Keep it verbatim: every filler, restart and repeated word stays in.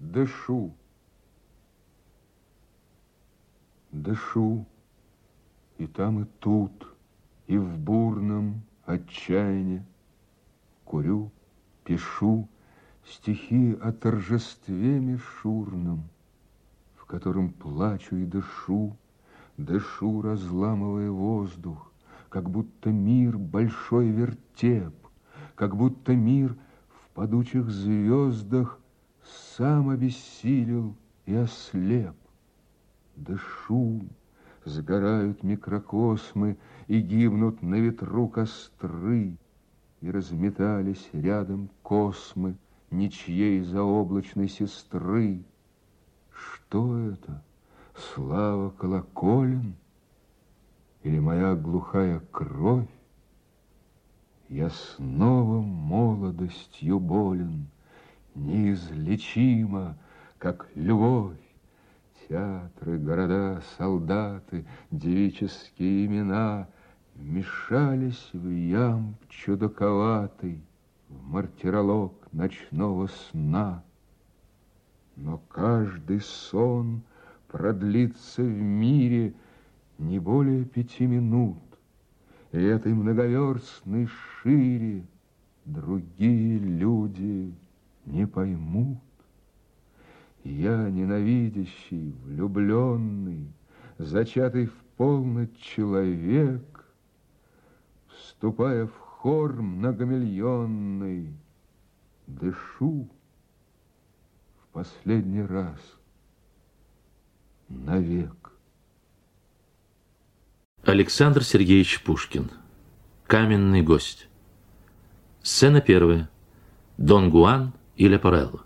дышу. Дышу и там, и тут, и в бурном отчаянии. Курю, пишу стихи о торжестве мишурном, в котором плачу и дышу, дышу, разламывая воздух, как будто мир большой вертеп, как будто мир в падучих звездах сам обессилел и ослеп. Дышу, сгорают микрокосмы и гибнут на ветру костры, и разметались рядом космы ничьей заоблачной сестры. Что это? Слава колоколен? Или моя глухая кровь? Я снова молодостью болен, неизлечимо, как любовь. Театры, города, солдаты, девические имена вмешались в ямб чудаковатый, в мартиролог ночного сна. Но каждый сон продлится в мире не более пяти минут, и этой многоверстной шире другие люди не поймут. Я, ненавидящий, влюбленный, зачатый в полночь человек, вступая в хор многомиллионный, дышу в последний раз навек. Александр Сергеевич Пушкин. Каменный гость. Сцена первая. Дон Гуан и Лепорелло.